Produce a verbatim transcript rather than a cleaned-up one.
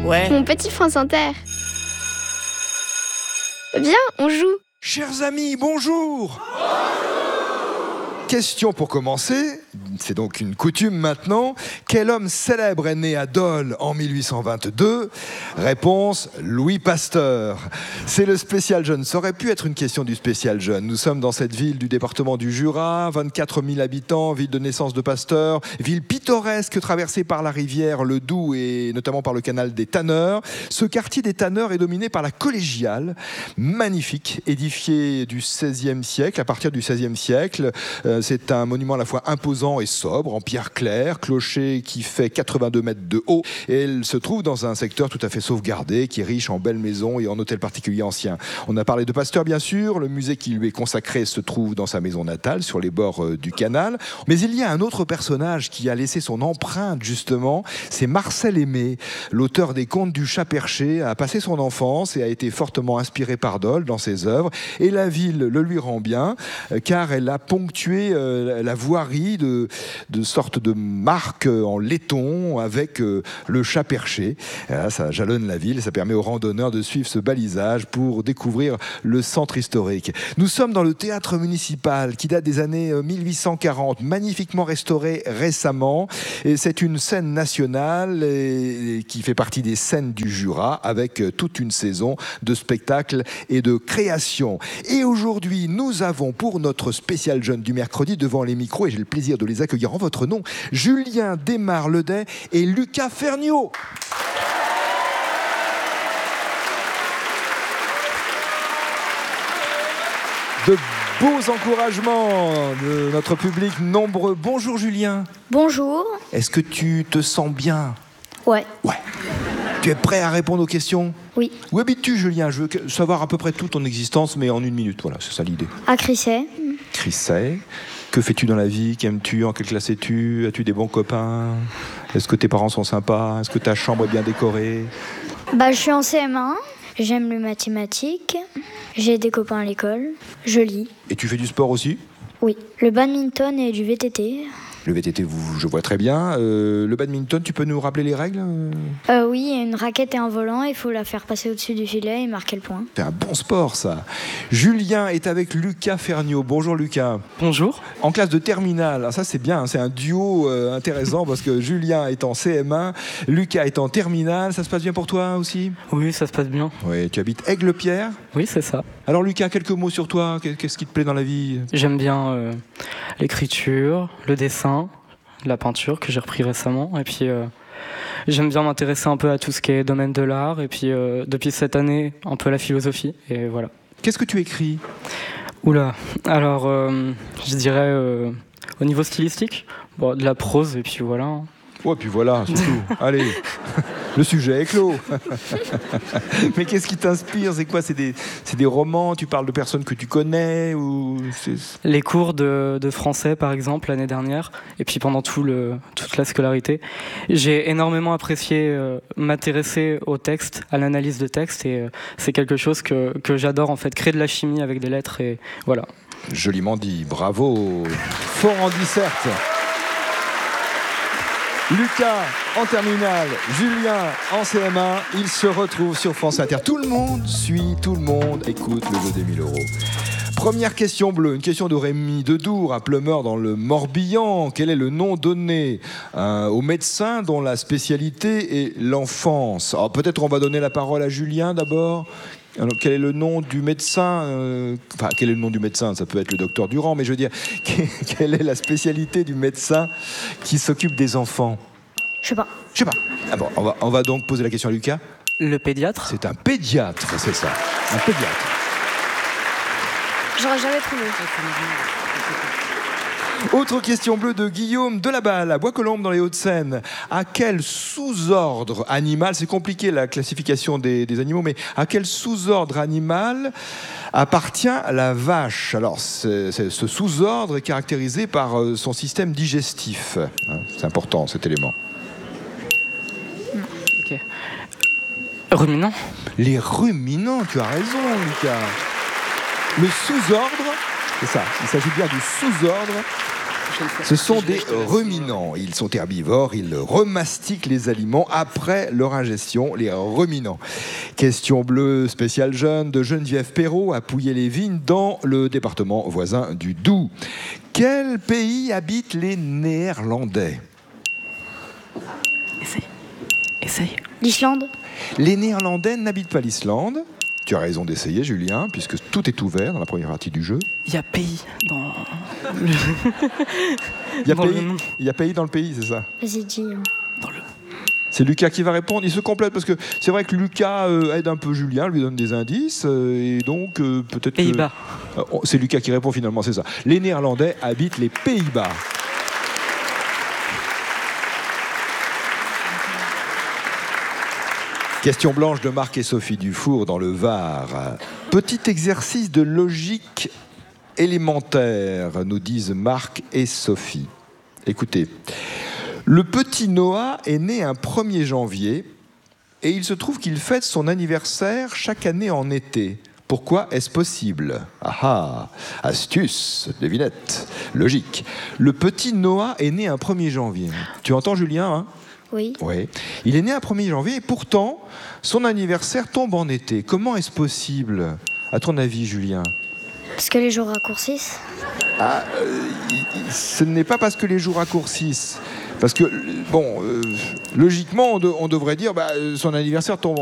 Ouais. Mon petit France Inter. Viens, on joue. Chers amis, bonjour. Question pour commencer, c'est donc une coutume maintenant. Quel homme célèbre est né à Dole en mille huit cent vingt-deux? Réponse, Louis Pasteur. C'est le spécial jeune. Ça aurait pu être une question du spécial jeune. Nous sommes dans cette ville du département du Jura, vingt-quatre mille habitants, ville de naissance de Pasteur, ville pittoresque traversée par la rivière le Doubs et notamment par le canal des Tanneurs. Ce quartier des Tanneurs est dominé par la collégiale, magnifique, édifiée du seizième siècle, à partir du seizième siècle. Euh, C'est un monument à la fois imposant et sobre, en pierre claire, clocher qui fait quatre-vingt-deux mètres de haut. Et elle se trouve dans un secteur tout à fait sauvegardé, qui est riche en belles maisons et en hôtels particuliers anciens. On a parlé de Pasteur, bien sûr. Le musée qui lui est consacré se trouve dans sa maison natale, sur les bords euh, du canal. Mais il y a un autre personnage qui a laissé son empreinte, justement. C'est Marcel Aimé, l'auteur des Contes du Chat Perché, a passé son enfance et a été fortement inspiré par Dole dans ses œuvres. Et la ville le lui rend bien, euh, car elle a ponctué Euh, la voirie de, de sortes de marques en laiton avec euh, le chat perché. Là, ça jalonne la ville et ça permet aux randonneurs de suivre ce balisage pour découvrir le centre historique. Nous sommes dans le théâtre municipal qui date des années mille huit cent quarante, magnifiquement restauré récemment. Et c'est une scène nationale et, et qui fait partie des scènes du Jura avec toute une saison de spectacles et de créations. Et aujourd'hui, nous avons pour notre spécial jeune du mercredi devant les micros, et j'ai le plaisir de les accueillir en votre nom, Julien Desmar-Ledet et Lucas Ferniaud. De beaux encouragements de notre public nombreux. Bonjour Julien. Bonjour. Est-ce que tu te sens bien? Ouais. Ouais. Tu es prêt à répondre aux questions? Oui. Où habites-tu, Julien? Je veux savoir à peu près toute ton existence, mais en une minute. Voilà, c'est ça l'idée. À Crissay. Crissay. Que fais-tu dans la vie? Qu'aimes-tu? En quelle classe es-tu? As-tu des bons copains? Est-ce que tes parents sont sympas? Est-ce que ta chambre est bien décorée? Bah, je suis en C M un. J'aime les mathématiques. J'ai des copains à l'école. Je lis. Et tu fais du sport aussi? Oui. Le badminton et du V T T. Le V T T, vous, je vois très bien. Euh, le badminton, tu peux nous rappeler les règles? euh, Oui, il y a une raquette et un volant. Il faut la faire passer au-dessus du filet et marquer le point. C'est un bon sport, ça. Julien est avec Lucas Ferniaud. Bonjour, Lucas. Bonjour. En classe de terminale. Alors ça, c'est bien. C'est un duo euh, intéressant parce que Julien est en C M un, Lucas est en terminale. Ça se passe bien pour toi aussi? Oui, ça se passe bien. Oui, tu habites Aigues-Pierre? Oui, c'est ça. Alors, Lucas, quelques mots sur toi. Qu'est-ce qui te plaît dans la vie? J'aime bien euh, l'écriture, le dessin, la peinture que j'ai repris récemment. Et puis, euh, j'aime bien m'intéresser un peu à tout ce qui est domaine de l'art. Et puis, euh, depuis cette année, un peu à la philosophie. Et voilà. Qu'est-ce que tu écris? Oula. Alors, euh, je dirais euh, au niveau stylistique, bon, de la prose. Et puis voilà. Ouais, puis voilà, surtout. Allez, le sujet est clos. Mais qu'est-ce qui t'inspire? C'est quoi? C'est des, c'est des romans? Tu parles de personnes que tu connais ou c'est... Les cours de, de français, par exemple, l'année dernière, et puis pendant tout le, toute la scolarité, j'ai énormément apprécié euh, m'intéresser au texte, à l'analyse de texte, et euh, c'est quelque chose que, que j'adore, en fait, créer de la chimie avec des lettres, et voilà. Joliment dit, bravo. Fort en disserte. Lucas en terminale, Julien en C M un, ils se retrouvent sur France Inter. Tout le monde suit, tout le monde écoute le jeu des mille euros. Première question bleue, une question de Rémi Dedour, à Pleumeur dans le Morbihan. Quel est le nom donné euh, au médecin dont la spécialité est l'enfance? Alors peut-être on va donner la parole à Julien d'abord. Alors, quel est le nom du médecin euh, Enfin, quel est le nom du médecin? Ça peut être le docteur Durand, mais je veux dire, quelle est la spécialité du médecin qui s'occupe des enfants? Je sais pas. Je sais pas. Ah bon, on va, on va donc poser la question à Lucas. Le pédiatre? C'est un pédiatre, c'est ça. Un pédiatre. J'aurais jamais trouvé. Autre question bleue de Guillaume Delaballe, à Bois-Colombes dans les Hauts-de-Seine. À quel sous-ordre animal, c'est compliqué la classification des, des animaux, mais à quel sous-ordre animal appartient la vache? Alors, c'est, c'est, ce sous-ordre est caractérisé par euh, son système digestif. Hein, c'est important cet élément. Ok. Ruminant? Les ruminants, tu as raison, Lucas. Le sous-ordre, c'est ça, il s'agit bien du sous-ordre prochaine fois. Ce sont Je vais- des je te laisse. ruminants. Ils sont herbivores, ils remastiquent les aliments après leur ingestion, les ruminants. Question bleue spéciale jeune de Geneviève Perrault à Pouilly-les-Vignes dans le département voisin du Doubs. Quel pays habitent les Néerlandais? Essaye. Essaye. L'Islande. Les Néerlandais n'habitent pas l'Islande. Tu as raison d'essayer, Julien, puisque tout est ouvert dans la première partie du jeu. Il y a pays dans. Il y a, Dans le pays, nom. il y a pays dans le pays, c'est ça? Vas-y, dis. dans le... C'est Lucas qui va répondre. Il se complète parce que c'est vrai que Lucas euh, aide un peu Julien, lui donne des indices. euh, et donc, euh, peut-être que... Pays-Bas. Euh, oh, c'est Lucas qui répond finalement, c'est ça. Les Néerlandais habitent les Pays-Bas. Question blanche de Marc et Sophie Dufour dans le Var. Petit exercice de logique élémentaire, nous disent Marc et Sophie. Écoutez, le petit Noah est né un premier janvier et il se trouve qu'il fête son anniversaire chaque année en été. Pourquoi est-ce possible? Ah ah, astuce, devinette, logique. Le petit Noah est né un premier janvier. Tu entends, Julien, hein? Oui. Oui. Il est né un premier janvier et pourtant, son anniversaire tombe en été. Comment est-ce possible, à ton avis, Julien? Parce que les jours raccourcissent. Ah, euh, il- il- ce n'est pas parce que les jours raccourcissent. Parce que, bon, euh, logiquement, on, de- on devrait dire, bah, son anniversaire tombe